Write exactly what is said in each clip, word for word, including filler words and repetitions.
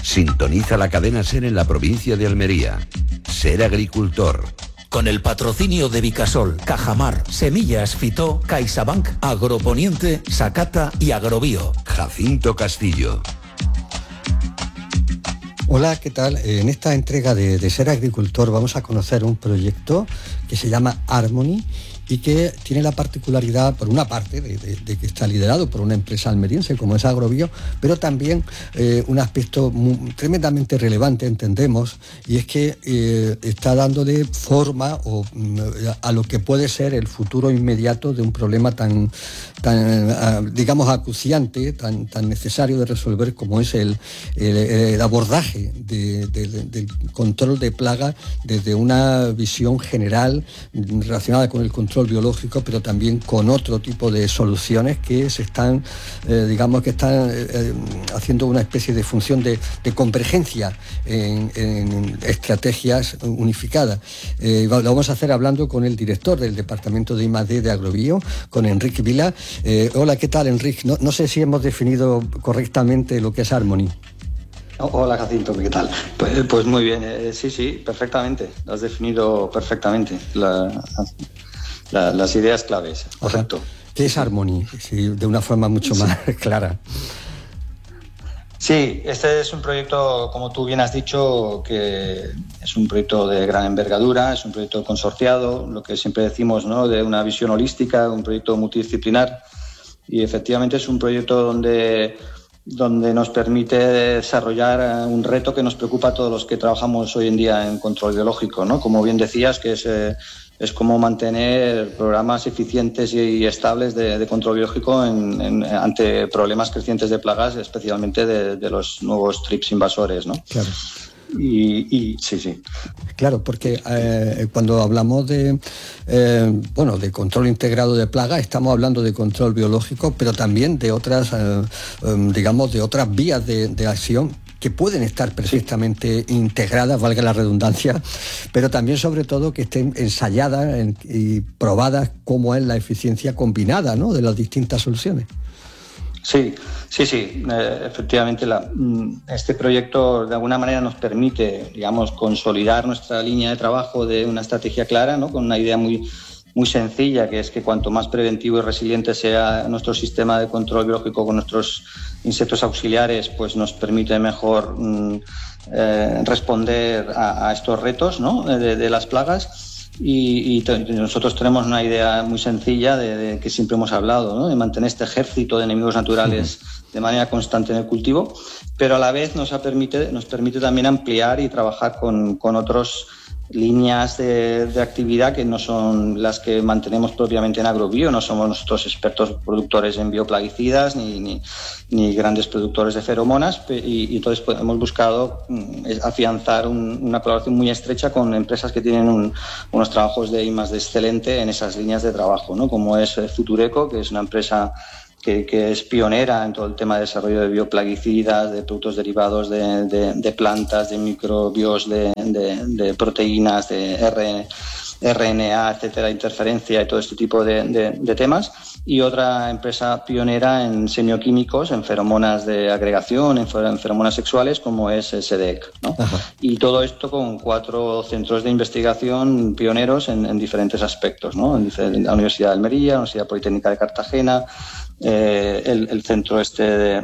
Sintoniza la cadena SER en la provincia de Almería. Ser agricultor. Con el patrocinio de Vicasol, Cajamar, Semillas Fitó, CaixaBank, Agroponiente, Sacata y Agrobio. Jacinto Castillo. Hola, ¿qué tal? En esta entrega de, de Ser Agricultor vamos a conocer un proyecto que se llama Harmony y que tiene la particularidad, por una parte, de, de, de que está liderado por una empresa almeriense como es Agrobio, pero también eh, un aspecto muy, tremendamente relevante, entendemos, y es que eh, está dándole forma o, a lo que puede ser el futuro inmediato de un problema tan, tan digamos, acuciante, tan, tan necesario de resolver como es el, el, el abordaje de, de, de, del control de plagas desde una visión general relacionada con el control biológico, pero también con otro tipo de soluciones que se están, eh, digamos que están eh, haciendo una especie de función de, de convergencia en, en estrategias unificadas. Eh, lo vamos a hacer hablando con el director del departamento de I más D de Agrobio, con Enric Vila. Eh, hola, ¿qué tal, Enric? No, no sé si hemos definido correctamente lo que es Harmony. Hola, Jacinto, ¿qué tal? Pues, pues muy bien, eh, sí, sí, perfectamente, lo has definido perfectamente, la, la, las ideas claves, correcto. Ajá. ¿Qué es Harmony? Sí, de una forma mucho sí. más clara. Sí, este es un proyecto, como tú bien has dicho, que es un proyecto de gran envergadura, es un proyecto consorciado, lo que siempre decimos, ¿no?, de una visión holística, un proyecto multidisciplinar, y efectivamente es un proyecto donde... donde nos permite desarrollar un reto que nos preocupa a todos los que trabajamos hoy en día en control biológico, ¿no? Como bien decías, que es, eh, es como mantener programas eficientes y estables de, de control biológico en, en, ante problemas crecientes de plagas, especialmente de, de los nuevos trips invasores, ¿no? Claro. Y, y sí, sí. Claro, porque eh, cuando hablamos de eh, bueno, de control integrado de plagas, estamos hablando de control biológico, pero también de otras, eh, eh, digamos, de otras vías de, de acción que pueden estar perfectamente sí. integradas, valga la redundancia, pero también sobre todo que estén ensayadas en, y probadas cómo es la eficiencia combinada, ¿no?, de las distintas soluciones. Sí, sí, sí. Eh, efectivamente, la, este proyecto de alguna manera nos permite, digamos, consolidar nuestra línea de trabajo de una estrategia clara, ¿no?, con una idea muy, muy sencilla, que es que cuanto más preventivo y resiliente sea nuestro sistema de control biológico con nuestros insectos auxiliares, pues nos permite mejor mm, eh, responder a, a estos retos, ¿no?, de, de las plagas. Y, y t- nosotros tenemos una idea muy sencilla de, de que siempre hemos hablado, ¿no?, de mantener este ejército de enemigos naturales sí. de manera constante en el cultivo, pero a la vez nos, ha permite, nos permite también ampliar y trabajar con, con otros líneas de, de actividad que no son las que mantenemos propiamente en Agrobio. No somos nosotros expertos productores en bioplaguicidas ni, ni, ni grandes productores de feromonas, y, y entonces pues, hemos buscado mm, afianzar un, una colaboración muy estrecha con empresas que tienen un, unos trabajos de I más D excelente en esas líneas de trabajo, ¿no?, como es Futureco, que es una empresa Que, que es pionera en todo el tema de desarrollo de bioplaguicidas, de productos derivados de, de, de plantas, de microbios, de, de, de proteínas, de R, R N A, etcétera, interferencia y todo este tipo de, de, de temas. Y otra empresa pionera en semioquímicos, en feromonas de agregación, en feromonas sexuales, como es S D E C, ¿no? Y todo esto con cuatro centros de investigación pioneros en, en diferentes aspectos, ¿no? En la Universidad de Almería, la Universidad Politécnica de Cartagena, Eh, el, el centro este de,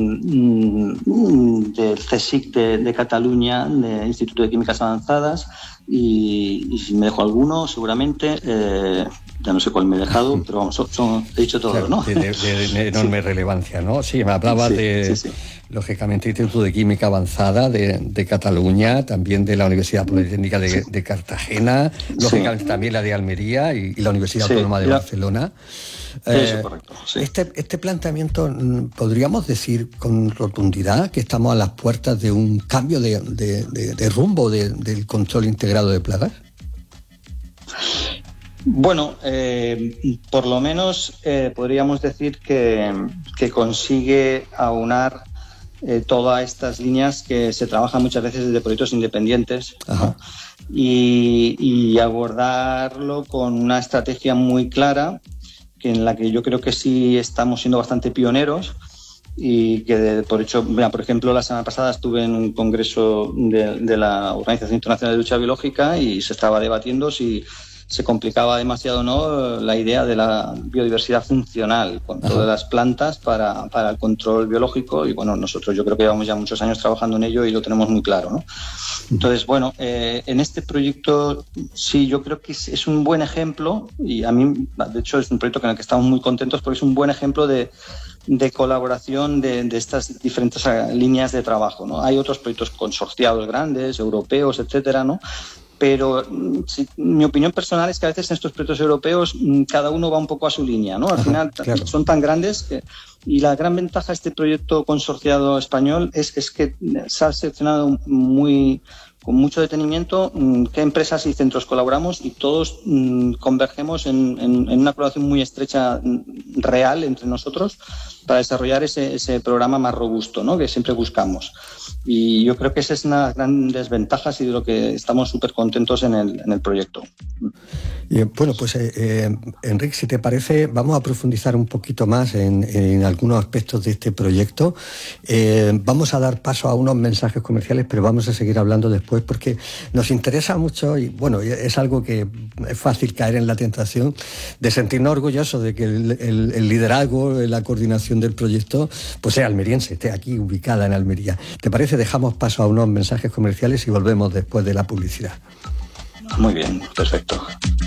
mm, del CSIC de, de Cataluña, de Instituto de Químicas Avanzadas, y, y si me dejo alguno, seguramente, eh, ya no sé cuál me he dejado, pero vamos, son, son, he dicho todo, claro, ¿no? De, de, de enorme sí. relevancia, ¿no? Sí, me hablaba sí, de, sí, sí. lógicamente, Instituto de Química Avanzada de, de Cataluña, también de la Universidad Politécnica de, sí. de Cartagena, lógicamente sí. también la de Almería y, y la Universidad sí. Autónoma de ya. Barcelona. Eh, Eso, correcto, sí. este, este planteamiento, podríamos decir con rotundidad que estamos a las puertas de un cambio de, de, de, de rumbo de, del control integrado de plagas. Bueno, eh, por lo menos eh, podríamos decir que, que consigue aunar eh, todas estas líneas que se trabajan muchas veces desde proyectos independientes, ¿no? y, y abordarlo con una estrategia muy clara, que en la que yo creo que sí estamos siendo bastante pioneros, y que, de, por hecho, mira, por ejemplo, la semana pasada estuve en un congreso de, de la Organización Internacional de Lucha Biológica y se estaba debatiendo si se complicaba demasiado o no la idea de la biodiversidad funcional con Ajá. todas las plantas para, para el control biológico, y bueno, nosotros yo creo que llevamos ya muchos años trabajando en ello y lo tenemos muy claro, ¿no? Entonces, bueno, eh, en este proyecto sí, yo creo que es, es un buen ejemplo, y a mí, de hecho, es un proyecto en el que estamos muy contentos porque es un buen ejemplo de de colaboración de, de estas diferentes líneas de trabajo, ¿no? Hay otros proyectos consorciados grandes, europeos, etcétera, ¿no? Pero sí, mi opinión personal es que a veces en estos proyectos europeos cada uno va un poco a su línea, ¿no? Al final Ajá, claro. son tan grandes que, y la gran ventaja de este proyecto consorciado español es, es que se ha seleccionado muy con mucho detenimiento qué empresas y centros colaboramos, y todos mmm, convergemos en, en, en una colaboración muy estrecha, real, entre nosotros para desarrollar ese, ese programa más robusto, ¿no? Que siempre buscamos. Y yo creo que esa es una de las grandes ventajas y de lo que estamos súper contentos en el, en el proyecto. Y, bueno, pues eh, eh, Enric, si te parece, vamos a profundizar un poquito más en, en algunos aspectos de este proyecto. Eh, vamos a dar paso a unos mensajes comerciales, pero vamos a seguir hablando después porque nos interesa mucho, y bueno, es algo que es fácil caer en la tentación de sentirnos orgullosos de que el, el, el liderazgo, la coordinación del proyecto pues sea almeriense, esté aquí ubicada en Almería. ¿Te parece? Dejamos paso a unos mensajes comerciales y volvemos después de la publicidad. Muy bien, perfecto.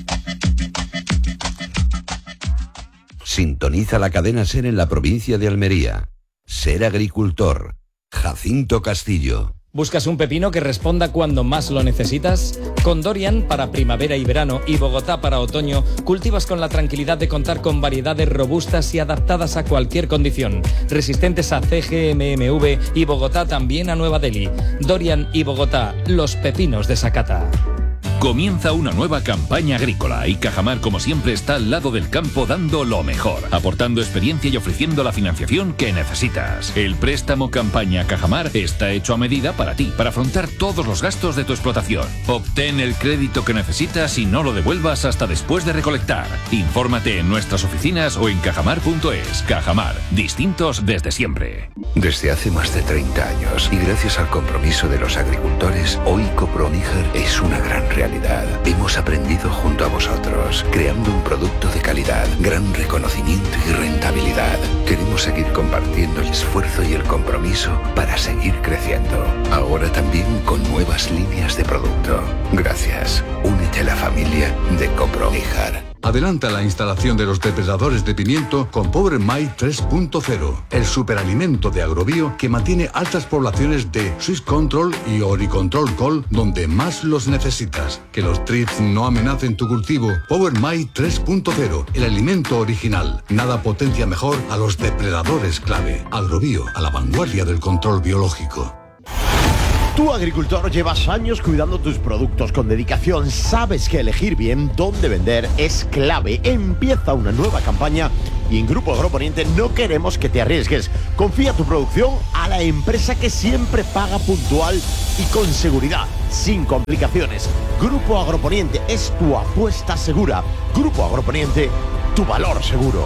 Sintoniza la cadena SER en la provincia de Almería. SER Agricultor. Jacinto Castillo. ¿Buscas un pepino que responda cuando más lo necesitas? Con Dorian para primavera y verano y Bogotá para otoño, cultivas con la tranquilidad de contar con variedades robustas y adaptadas a cualquier condición, resistentes a C G M M V y Bogotá también a Nueva Delhi. Dorian y Bogotá, los pepinos de Sakata. Comienza una nueva campaña agrícola y Cajamar, como siempre, está al lado del campo dando lo mejor, aportando experiencia y ofreciendo la financiación que necesitas. El préstamo campaña Cajamar está hecho a medida para ti, para afrontar todos los gastos de tu explotación. Obtén el crédito que necesitas y no lo devuelvas hasta después de recolectar. Infórmate en nuestras oficinas o en cajamar punto es. Cajamar, distintos desde siempre. Desde hace más de treinta años y gracias al compromiso de los agricultores, hoy Coproníger es una gran realidad. Hemos aprendido junto a vosotros, creando un producto de calidad, gran reconocimiento y rentabilidad. Queremos seguir compartiendo el esfuerzo y el compromiso para seguir creciendo. Ahora también con nuevas líneas de producto. Gracias. Únete a la familia de Coproníger. Adelanta la instalación de los depredadores de pimiento con Power My tres punto cero, el superalimento de Agrobio que mantiene altas poblaciones de Swiss Control y Oricontrol Col donde más los necesitas. Que los trips no amenacen tu cultivo. Power My tres punto cero, el alimento original. Nada potencia mejor a los depredadores clave. Agrobio, a la vanguardia del control biológico. Tú, agricultor, llevas años cuidando tus productos con dedicación. Sabes que elegir bien dónde vender es clave. Empieza una nueva campaña y en Grupo Agroponiente no queremos que te arriesgues. Confía tu producción a la empresa que siempre paga puntual y con seguridad, sin complicaciones. Grupo Agroponiente es tu apuesta segura. Grupo Agroponiente, tu valor seguro.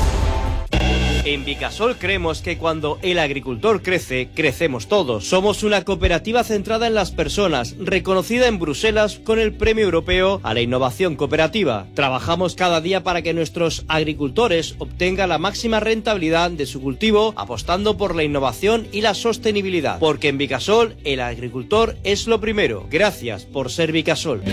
En Vicasol creemos que cuando el agricultor crece, crecemos todos. Somos una cooperativa centrada en las personas, reconocida en Bruselas con el Premio Europeo a la Innovación Cooperativa. Trabajamos cada día para que nuestros agricultores obtengan la máxima rentabilidad de su cultivo, apostando por la innovación y la sostenibilidad. Porque en Vicasol, el agricultor es lo primero. Gracias por ser Vicasol.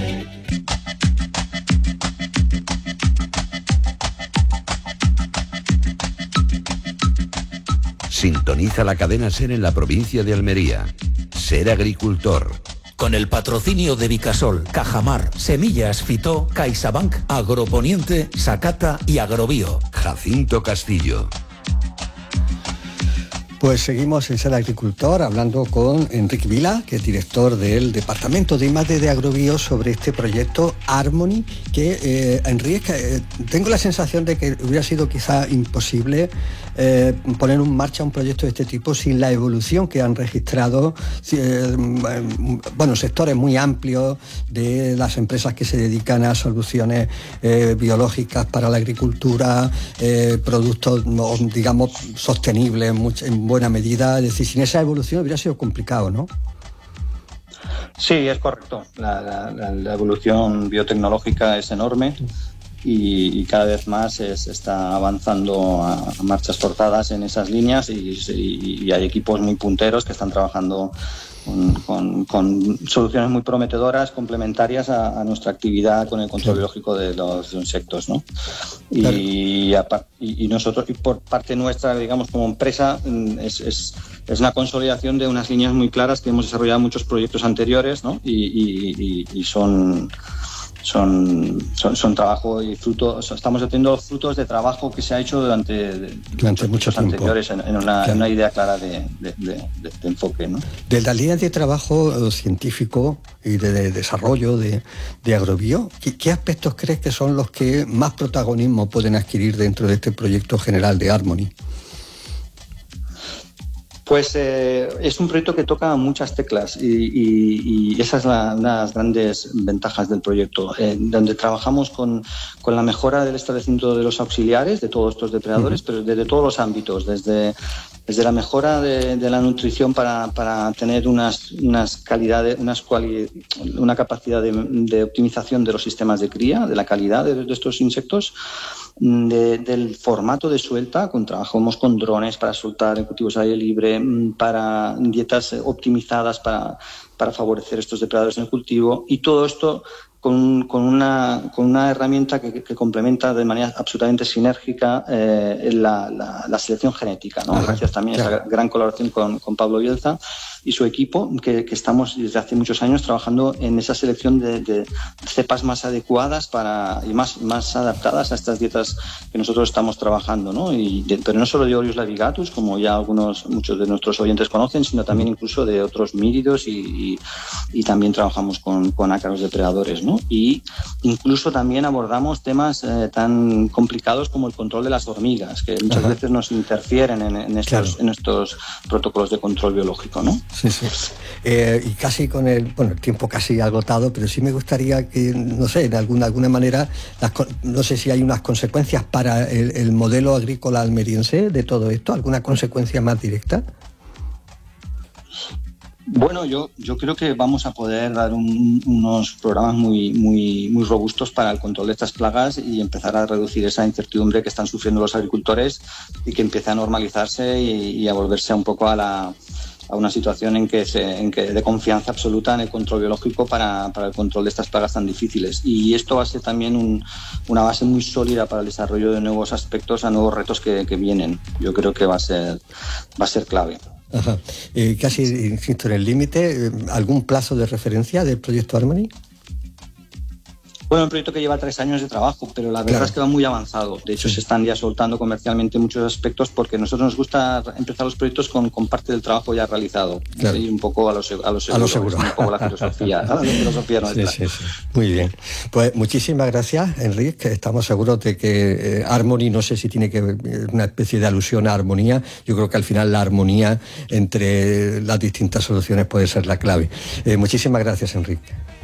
Sintoniza la cadena SER en la provincia de Almería. SER Agricultor. Con el patrocinio de Vicasol, Cajamar, Semillas Fitó, CaixaBank, Agroponiente, Sakata y Agrobio. Jacinto Castillo. Pues seguimos en Ser Agricultor hablando con Enrique Vila, que es director del Departamento de I más D de Agrobio, sobre este proyecto Harmony, que, eh, Enrique, eh, tengo la sensación de que hubiera sido quizá imposible eh, poner en marcha un proyecto de este tipo sin la evolución que han registrado eh, bueno, sectores muy amplios de las empresas que se dedican a soluciones eh, biológicas para la agricultura, eh, productos, digamos, sostenibles en buena medida. Es decir, sin esa evolución hubiera sido complicado, ¿no? Sí, es correcto. La, la, la evolución biotecnológica es enorme y, y cada vez más se está avanzando a, a marchas forzadas en esas líneas y, y, y hay equipos muy punteros que están trabajando Con, con, con soluciones muy prometedoras, complementarias a, a nuestra actividad con el control biológico de los insectos, ¿no? Y, claro. y, y nosotros, y por parte nuestra, digamos, como empresa, es, es, es una consolidación de unas líneas muy claras que hemos desarrollado en muchos proyectos anteriores, ¿no? Y, y, y, y son... Son, son, son trabajo y fruto, estamos obteniendo los frutos de trabajo que se ha hecho durante, durante muchos años anteriores en, en, una, claro. en una idea clara de, de, de, de, de enfoque, ¿no? De las líneas de trabajo científico y de, de desarrollo de, de Agrobio, ¿qué, ¿qué aspectos crees que son los que más protagonismo pueden adquirir dentro de este proyecto general de Harmony? Pues eh, es un proyecto que toca muchas teclas y, y, y esas son la, las grandes ventajas del proyecto, eh, donde trabajamos con, con la mejora del establecimiento de los auxiliares, de todos estos depredadores, uh-huh. pero desde todos los ámbitos, desde, desde la mejora de, de la nutrición para, para tener unas, unas calidades, unas cuali, una capacidad de, de optimización de los sistemas de cría, de la calidad de, de estos insectos, De, del formato de suelta, con, trabajamos con drones para soltar en cultivos al aire libre, para dietas optimizadas para, para favorecer estos depredadores en el cultivo, y todo esto con, con, una, con una herramienta que, que complementa de manera absolutamente sinérgica eh, la, la, la selección genética, ¿no? Gracias también a esa gran colaboración con, con Pablo Bielsa y su equipo, que, que estamos desde hace muchos años trabajando en esa selección de, de cepas más adecuadas para, y más, más adaptadas a estas dietas que nosotros estamos trabajando, ¿no? Y de, pero no solo de Orius labigatus, como ya algunos, muchos de nuestros oyentes conocen, sino también incluso de otros míridos y, y, y también trabajamos con, con ácaros depredadores, ¿no? Y incluso también abordamos temas eh, tan complicados como el control de las hormigas, que muchas Ajá. veces nos interfieren en, en, estos, claro. en estos protocolos de control biológico, ¿no? Sí, sí. Eh, y casi con el, bueno, el tiempo casi agotado, pero sí me gustaría que, no sé, de alguna, alguna manera, las, no sé si hay unas consecuencias para el, el modelo agrícola almeriense de todo esto, ¿alguna consecuencia más directa? Bueno, yo, yo creo que vamos a poder dar un, unos programas muy, muy, muy robustos para el control de estas plagas y empezar a reducir esa incertidumbre que están sufriendo los agricultores y que empiece a normalizarse y, y a volverse un poco a la a una situación en que, se, en que de confianza absoluta en el control biológico para, para el control de estas plagas tan difíciles. Y esto va a ser también un, una base muy sólida para el desarrollo de nuevos aspectos a nuevos retos que, que vienen. Yo creo que va a ser, va a ser clave. Ajá. Eh, casi, insisto, en el límite, ¿algún plazo de referencia del proyecto Harmony? Bueno, un proyecto que lleva tres años de trabajo, pero la verdad claro. es que va muy avanzado. De hecho, sí. se están ya soltando comercialmente muchos aspectos porque a nosotros nos gusta empezar los proyectos con, con parte del trabajo ya realizado. Claro. Y un poco a lo, a lo seguro. A lo seguro. Un poco la filosofía, ¿no? La filosofía nuestra. Sí, sí, sí. Muy bien. Pues muchísimas gracias, Enrique, que estamos seguros de que eh, Harmony, no sé si tiene que ver una especie de alusión a armonía. Yo creo que al final la armonía entre las distintas soluciones puede ser la clave. Eh, muchísimas gracias, Enrique.